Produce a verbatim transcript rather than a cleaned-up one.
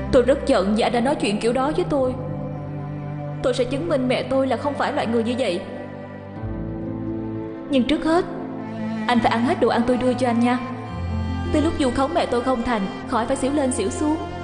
Tôi rất giận vì anh đã nói chuyện kiểu đó với tôi. Tôi sẽ chứng minh mẹ tôi là không phải loại người như vậy. Nhưng trước hết, anh phải ăn hết đồ ăn tôi đưa cho anh nha. Tới lúc vu khống mẹ tôi không thành, khỏi phải xỉu lên xỉu xuống.